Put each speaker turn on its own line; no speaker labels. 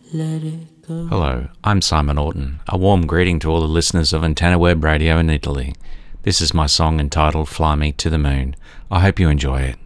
let it go.
Hello, I'm Simon Orton. A warm greeting to all the listeners of Antenna Web Radio in Italy. This is my song entitled Fly Me to the Moon. I hope you enjoy it.